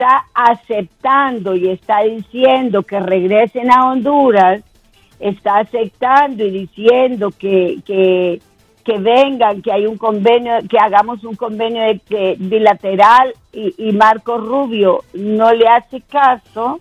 está aceptando y está diciendo que regresen a Honduras, está aceptando y diciendo que vengan, que hay un convenio, que hagamos un convenio bilateral y Marco Rubio no le hace caso,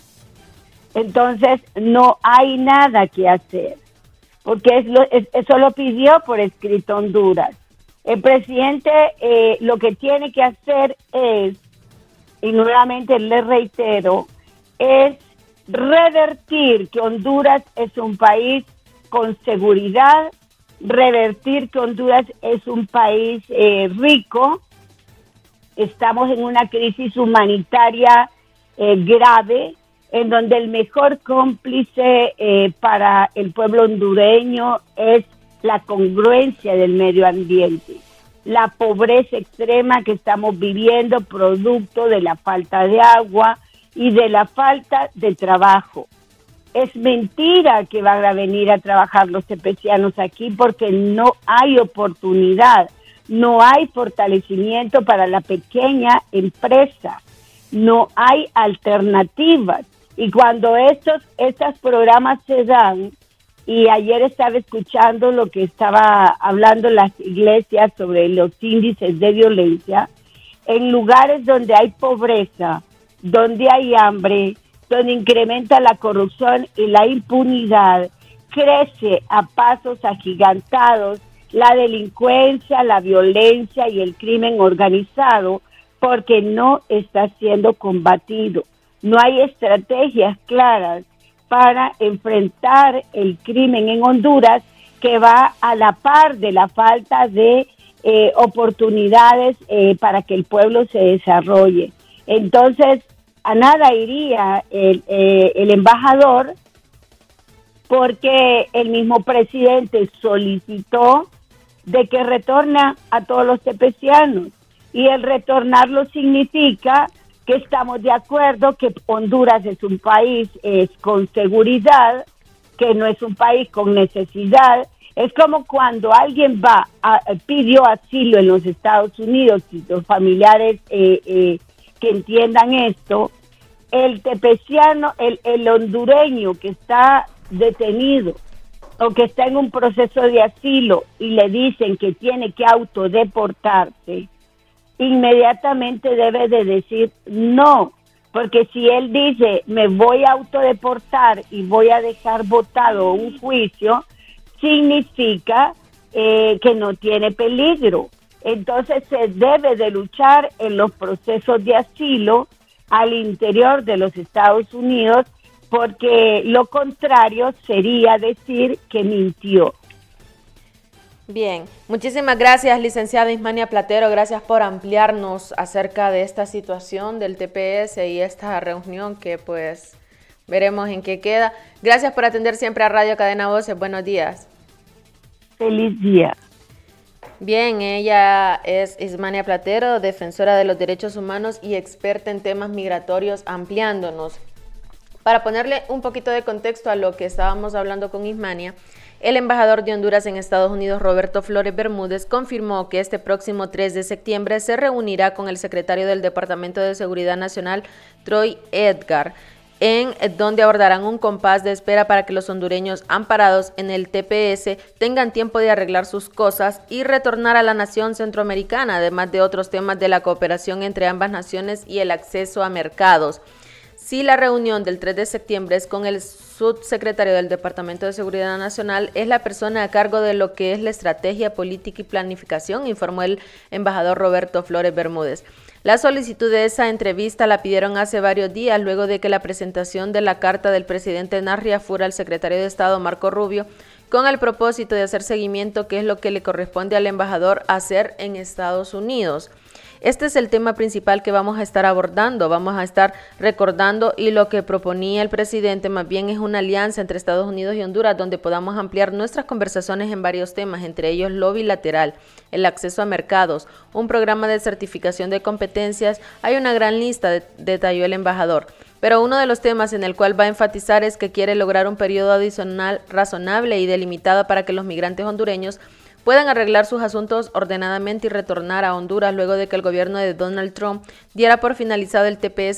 entonces no hay nada que hacer, porque eso lo pidió por escrito Honduras. El presidente lo que tiene que hacer es, y nuevamente le reitero, es revertir que Honduras es un país con seguridad, revertir que Honduras es un país rico. Estamos en una crisis humanitaria grave, en donde el mejor cómplice para el pueblo hondureño es la congruencia del medio ambiente, la pobreza extrema que estamos viviendo producto de la falta de agua y de la falta de trabajo. Es mentira que van a venir a trabajar los tepecianos aquí porque no hay oportunidad, no hay fortalecimiento para la pequeña empresa, no hay alternativas. Y cuando estos programas se dan, y ayer estaba escuchando lo que estaba hablando las iglesias sobre los índices de violencia, en lugares donde hay pobreza, donde hay hambre, donde incrementa la corrupción y la impunidad, crece a pasos agigantados la delincuencia, la violencia y el crimen organizado, porque no está siendo combatido. No hay estrategias claras para enfrentar el crimen en Honduras, que va a la par de la falta de oportunidades para que el pueblo se desarrolle. Entonces, a nada iría el embajador, porque el mismo presidente solicitó de que retorna a todos los tepecianos, y el retornarlo significa que estamos de acuerdo que Honduras es un país con seguridad, que no es un país con necesidad. Es como cuando alguien pidió asilo en los Estados Unidos, y los familiares que entiendan esto, el tepeciano, el hondureño que está detenido o que está en un proceso de asilo y le dicen que tiene que autodeportarse, inmediatamente debe de decir no, porque si él dice me voy a autodeportar y voy a dejar votado un juicio, significa que no tiene peligro. Entonces se debe de luchar en los procesos de asilo al interior de los Estados Unidos, porque lo contrario sería decir que mintió. Bien, muchísimas gracias, licenciada Ismania Platero, gracias por ampliarnos acerca de esta situación del TPS y esta reunión que pues veremos en qué queda. Gracias por atender siempre a Radio Cadena Voces, buenos días. Feliz día. Bien, ella es Ismania Platero, defensora de los derechos humanos y experta en temas migratorios, ampliándonos. Para ponerle un poquito de contexto a lo que estábamos hablando con Ismania, el embajador de Honduras en Estados Unidos, Roberto Flores Bermúdez, confirmó que este próximo 3 de septiembre se reunirá con el secretario del Departamento de Seguridad Nacional, Troy Edgar, en donde abordarán un compás de espera para que los hondureños amparados en el TPS tengan tiempo de arreglar sus cosas y retornar a la nación centroamericana, además de otros temas de la cooperación entre ambas naciones y el acceso a mercados. Si la reunión del 3 de septiembre es con el subsecretario del Departamento de Seguridad Nacional, es la persona a cargo de lo que es la estrategia política y planificación, informó el embajador Roberto Flores Bermúdez. La solicitud de esa entrevista la pidieron hace varios días, luego de que la presentación de la carta del presidente Narri Afura al secretario de Estado Marco Rubio, con el propósito de hacer seguimiento, que es lo que le corresponde al embajador hacer en Estados Unidos. Este es el tema principal que vamos a estar abordando, vamos a estar recordando, y lo que proponía el presidente más bien es una alianza entre Estados Unidos y Honduras donde podamos ampliar nuestras conversaciones en varios temas, entre ellos lo bilateral, el acceso a mercados, un programa de certificación de competencias. Hay una gran lista, detalló el embajador. Pero uno de los temas en el cual va a enfatizar es que quiere lograr un periodo adicional razonable y delimitado para que los migrantes hondureños puedan arreglar sus asuntos ordenadamente y retornar a Honduras luego de que el gobierno de Donald Trump diera por finalizado el TPS